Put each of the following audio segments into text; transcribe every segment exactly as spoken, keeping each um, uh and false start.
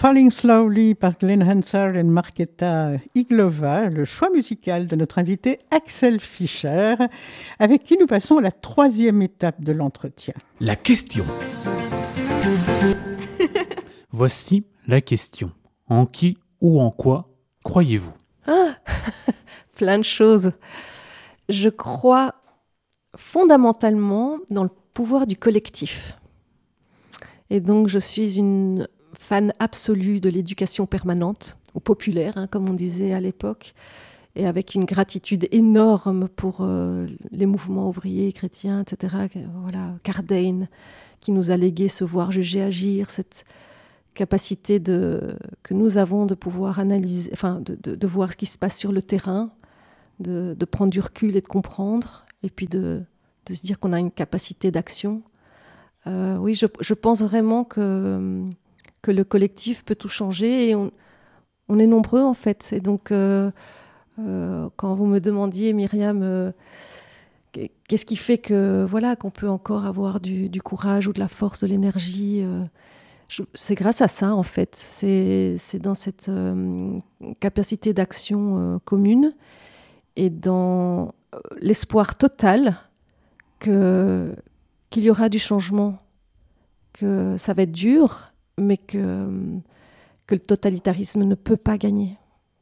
Falling Slowly par Glenn Hansard et Markéta Iglova, le choix musical de notre invité Axel Fischer, avec qui nous passons à la troisième étape de l'entretien. La question. Voici la question. En qui ou en quoi croyez-vous ? Ah, plein de choses. Je crois fondamentalement dans le pouvoir du collectif. Et donc, je suis une fan absolue de l'éducation permanente, ou populaire, hein, comme on disait à l'époque, et avec une gratitude énorme pour euh, les mouvements ouvriers, chrétiens, et cetera. Voilà, Cardane, qui nous a légué ce voir, juger, agir, cette capacité de, que nous avons de pouvoir analyser, enfin, de, de, de voir ce qui se passe sur le terrain, de, de prendre du recul et de comprendre, et puis de, de se dire qu'on a une capacité d'action. Euh, oui, je, je pense vraiment que, que le collectif peut tout changer et on, on est nombreux en fait. Et donc, euh, euh, quand vous me demandiez, Myriam, euh, qu'est-ce qui fait que, voilà, qu'on peut encore avoir du, du courage ou de la force, de l'énergie, euh, je, c'est grâce à ça en fait. C'est, c'est dans cette euh, capacité d'action euh, commune et dans l'espoir total que... qu'il y aura du changement, que ça va être dur, mais que, que le totalitarisme ne peut pas gagner.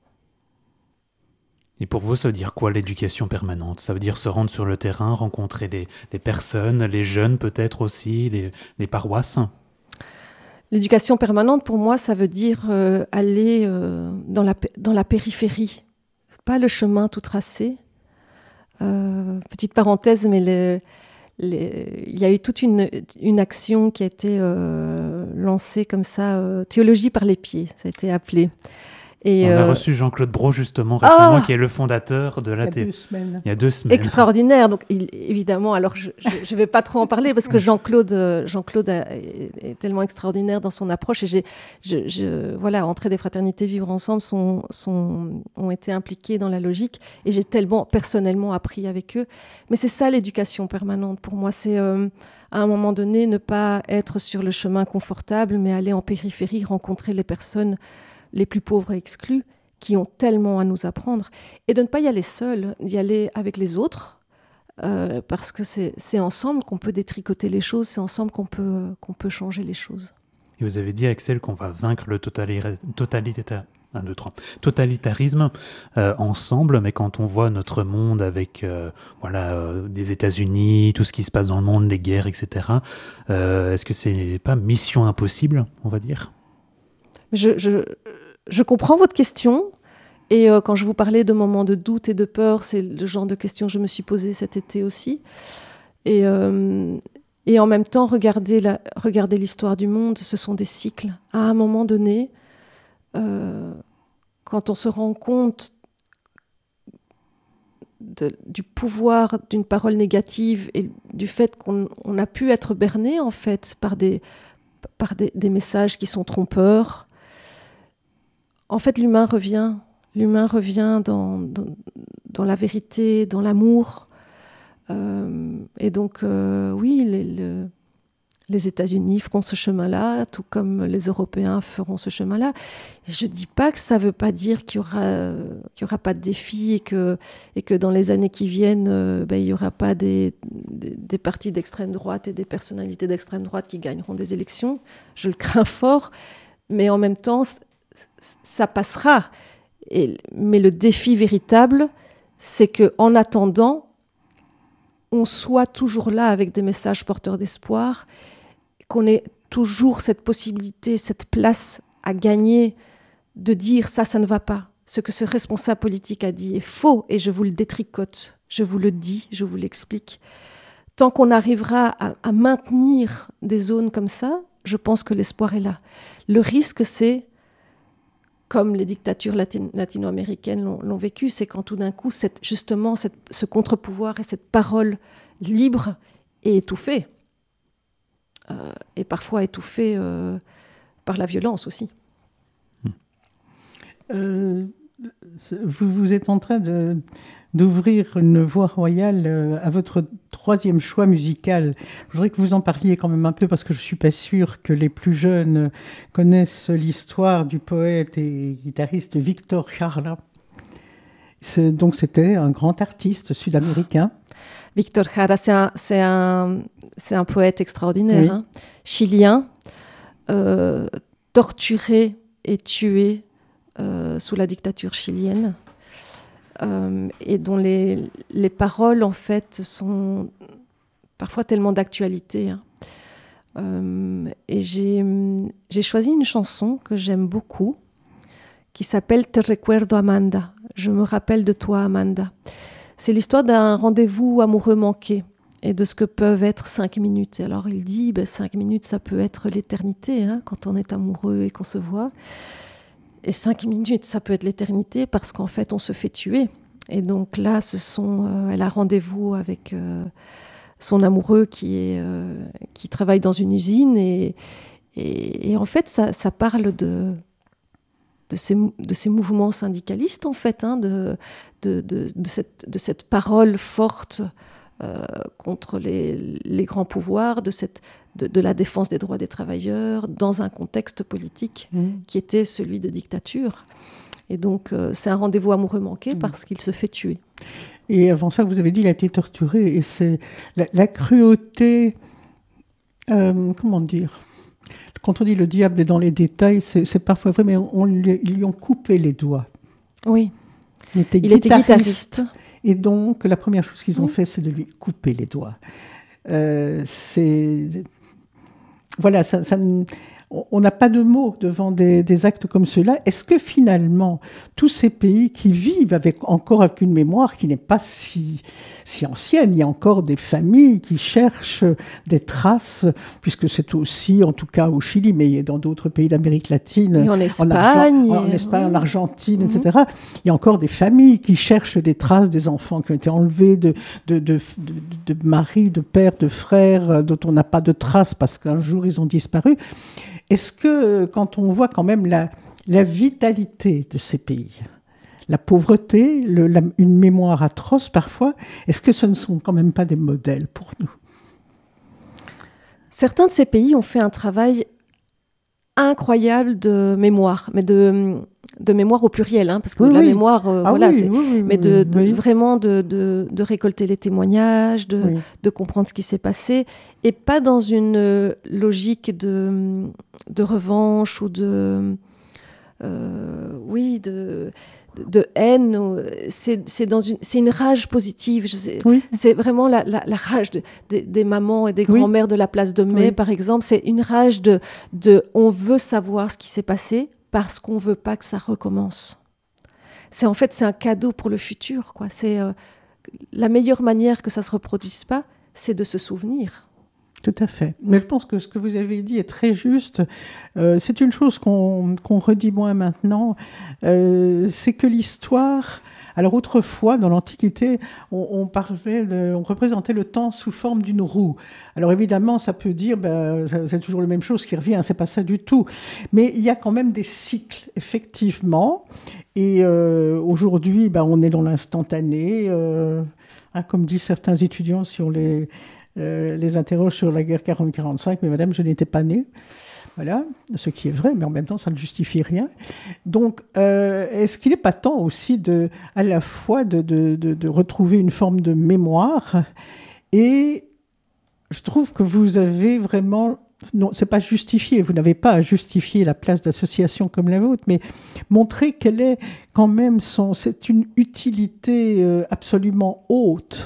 Et pour vous, ça veut dire quoi l'éducation permanente ? Ça veut dire se rendre sur le terrain, rencontrer les, les personnes, les jeunes peut-être aussi, les, les paroisses ? L'éducation permanente, pour moi, ça veut dire euh, aller euh, dans, la, dans la périphérie. Pas le chemin tout tracé. Euh, petite parenthèse, mais le... Les... il y a eu toute une, une action qui a été euh, lancée comme ça, euh, théologie par les pieds, ça a été appelé. Et on euh... a reçu Jean-Claude Brault justement récemment, oh qui est le fondateur de la Il y a deux semaines. Il y a deux semaines. Extraordinaire. Donc il, évidemment, alors je ne vais pas trop en parler parce que Jean-Claude, Jean-Claude a, est, est tellement extraordinaire dans son approche. Et j'ai, je, je, voilà, Entrée des fraternités, vivre ensemble sont, sont, ont été impliqués dans la logique et j'ai tellement personnellement appris avec eux. Mais c'est ça l'éducation permanente pour moi. C'est euh, à un moment donné ne pas être sur le chemin confortable, mais aller en périphérie, rencontrer les personnes les plus pauvres et exclus, qui ont tellement à nous apprendre, et de ne pas y aller seul, d'y aller avec les autres, euh, parce que c'est, c'est ensemble qu'on peut détricoter les choses, c'est ensemble qu'on peut, qu'on peut changer les choses. Et vous avez dit, Axel, qu'on va vaincre le totalitarisme, totalita- un, deux, trois, totalitarisme euh, ensemble, mais quand on voit notre monde avec euh, voilà, euh, les États-Unis, tout ce qui se passe dans le monde, les guerres, et cetera, euh, est-ce que c'est pas mission impossible, on va dire ? Je, je, je comprends votre question et euh, quand je vous parlais de moments de doute et de peur, c'est le genre de questions que je me suis posée cet été aussi. Et, euh, et en même temps, regarder, la, regarder l'histoire du monde, ce sont des cycles. À un moment donné, euh, quand on se rend compte de, du pouvoir d'une parole négative et du fait qu'on on a pu être berné en fait, par, des, par des, des messages qui sont trompeurs, en fait, l'humain revient. L'humain revient dans, dans, dans la vérité, dans l'amour. Euh, et donc, euh, oui, les, le, les États-Unis feront ce chemin-là, tout comme les Européens feront ce chemin-là. Et je ne dis pas que ça ne veut pas dire qu'il n'y aura, euh, qu'il y aura pas de défis et que, et que dans les années qui viennent, euh, ben, il n'y aura pas des, des, des partis d'extrême droite et des personnalités d'extrême droite qui gagneront des élections. Je le crains fort. Mais en même temps, ça passera. Et, mais le défi véritable, c'est qu'en attendant, on soit toujours là avec des messages porteurs d'espoir, qu'on ait toujours cette possibilité, cette place à gagner de dire ça, ça ne va pas. Ce que ce responsable politique a dit est faux et je vous le détricote, je vous le dis, je vous l'explique. Tant qu'on arrivera à, à maintenir des zones comme ça, je pense que l'espoir est là. Le risque, c'est comme les dictatures latin- latino-américaines l'ont, l'ont vécu, c'est quand tout d'un coup, cette, justement, cette, ce contre-pouvoir et cette parole libre est étouffée. Euh, et parfois étouffée euh, par la violence aussi. Euh, vous, vous êtes en train de, d'ouvrir une voie royale à votre troisième choix musical. Je voudrais que vous en parliez quand même un peu, parce que je ne suis pas sûre que les plus jeunes connaissent l'histoire du poète et guitariste Víctor Jara. C'est, donc c'était un grand artiste sud-américain. Víctor Jara, c'est un, c'est un, c'est un poète extraordinaire, oui. hein, chilien, euh, torturé et tué euh, sous la dictature chilienne, euh, et dont les, les paroles, en fait, sont parfois tellement d'actualité. Hein. Euh, et j'ai, j'ai choisi une chanson que j'aime beaucoup, qui s'appelle « Te recuerdo, Amanda ». Je me rappelle de toi, Amanda. C'est l'histoire d'un rendez-vous amoureux manqué et de ce que peuvent être cinq minutes. Et alors il dit, ben, cinq minutes, ça peut être l'éternité, hein, quand on est amoureux et qu'on se voit. Et cinq minutes, ça peut être l'éternité parce qu'en fait, on se fait tuer. Et donc là, ce sont, euh, elle a rendez-vous avec euh, son amoureux qui, est, euh, qui travaille dans une usine. Et, et, et en fait, ça, ça parle de... De ces, de ces mouvements syndicalistes, en fait, hein, de, de, de, de, cette, de cette parole forte euh, contre les, les grands pouvoirs, de, cette, de, de la défense des droits des travailleurs, dans un contexte politique mmh. qui était celui de dictature. Et donc, euh, c'est un rendez-vous amoureux manqué mmh. parce qu'il se fait tuer. Et avant ça, vous avez dit qu'il a été torturé, et c'est la, la cruauté, euh, comment dire ? Quand on dit le diable est dans les détails, c'est, c'est parfois vrai, mais on, lui, ils lui ont coupé les doigts. Oui, il était, il guitariste, était guitariste. Et donc, la première chose qu'ils ont oui. fait, c'est de lui couper les doigts. Euh, c'est... Voilà, ça, ça, on n'a pas de mots devant des, des actes comme ceux-là. Est-ce que finalement, tous ces pays qui vivent avec, encore avec une mémoire qui n'est pas si, si ancienne, il y a encore des familles qui cherchent des traces, puisque c'est aussi, en tout cas au Chili, mais dans d'autres pays d'Amérique latine, et en Espagne, en, Argent, en, Espagne, oui. en Argentine, mmh. et cetera. Il y a encore des familles qui cherchent des traces des enfants qui ont été enlevés, de, de, de, de, de maris, de pères, de frères, dont on n'a pas de traces parce qu'un jour ils ont disparu. Est-ce que, quand on voit quand même la, la vitalité de ces pays, la pauvreté, le, la, une mémoire atroce parfois, est-ce que ce ne sont quand même pas des modèles pour nous ? Certains de ces pays ont fait un travail incroyable de mémoire, mais de, de mémoire au pluriel, hein, parce que oui, la oui. mémoire, euh, ah voilà, oui, c'est, oui, oui, mais de, de, oui. vraiment de, de, de récolter les témoignages, de, oui. de comprendre ce qui s'est passé, et pas dans une logique de, de revanche ou de, euh, oui, de, de haine. C'est, c'est, dans une, c'est une rage positive. Je sais, oui. C'est vraiment la, la, la rage de, de, des mamans et des oui. grands-mères de la place de Mai, oui. par exemple. C'est une rage de, de on veut savoir ce qui s'est passé parce qu'on ne veut pas que ça recommence. C'est, en fait, c'est un cadeau pour le futur, quoi. C'est, euh, la meilleure manière que ça ne se reproduise pas, c'est de se souvenir. Tout à fait. Mais je pense que ce que vous avez dit est très juste. Euh, c'est une chose qu'on, qu'on redit moins maintenant. Euh, c'est que l'histoire... Alors autrefois, dans l'Antiquité, on, on, parlait de, on représentait le temps sous forme d'une roue. Alors évidemment, ça peut dire, ben, c'est toujours la même chose qui revient, c'est pas ça du tout. Mais il y a quand même des cycles, effectivement. Et euh, aujourd'hui, ben, on est dans l'instantané. Euh, hein, comme disent certains étudiants, si on les... Euh, les interroge sur la guerre quarante quarante-cinq, mais madame, je n'étais pas née. Voilà, ce qui est vrai, mais en même temps, ça ne justifie rien. Donc, euh, est-ce qu'il n'est pas temps aussi, de, à la fois, de, de, de, de retrouver une forme de mémoire ? Et je trouve que vous avez vraiment... Non, ce n'est pas justifié, vous n'avez pas à justifier la place d'associations comme la vôtre, mais montrer quelle est quand même son... C'est une utilité euh, absolument haute.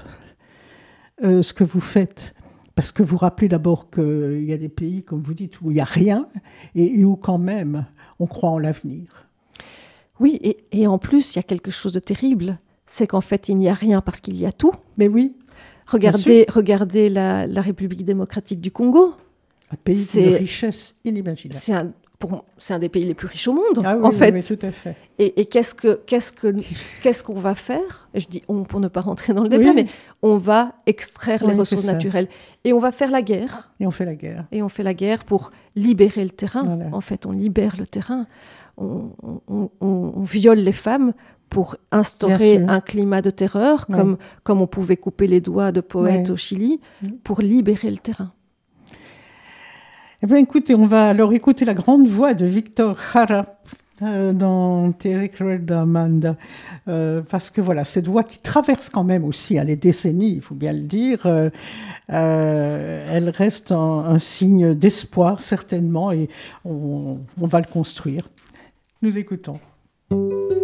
Euh, ce que vous faites, parce que vous rappelez d'abord qu'il y a des pays, comme vous dites, où il n'y a rien et, et où quand même on croit en l'avenir. Oui, et, et en plus, il y a quelque chose de terrible, c'est qu'en fait, il n'y a rien parce qu'il y a tout. Mais oui. Regardez, regardez la, la République démocratique du Congo. Un pays c'est, d'une richesse inimaginable. C'est un, pour, c'est un des pays les plus riches au monde, ah, oui, en oui, fait. Oui, tout à fait. Et, et qu'est-ce, que, qu'est-ce, que, qu'est-ce qu'on va faire ? Je dis on pour ne pas rentrer dans le débat, oui. mais on va extraire oui, les ressources naturelles. Et on va faire la guerre. Et on fait la guerre. Et on fait la guerre pour libérer le terrain. Voilà. En fait, on libère le terrain. On, on, on, on viole les femmes pour instaurer un climat de terreur, ouais. comme, comme on pouvait couper les doigts de poètes ouais. au Chili, pour libérer le terrain. Eh bien, écoutez, on va alors écouter la grande voix de Victor Jara euh, dans Te recuerdo, Amanda, euh, parce que voilà, cette voix qui traverse quand même aussi hein, les décennies, il faut bien le dire, euh, euh, elle reste un, un signe d'espoir certainement, et on, on va le construire. Nous écoutons.